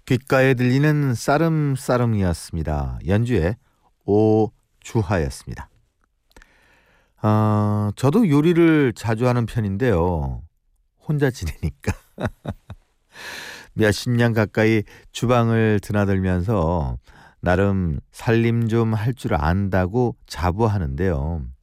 귓가에 들리는 싸름싸름이었습니다. 연주의 오주하였습니다. 저도 요리를 자주 하는 편인데요. 혼자 지내니까 몇십 년 가까이 주방을 드나들면서 나름 살림 좀 할 줄 안다고 자부하는데요.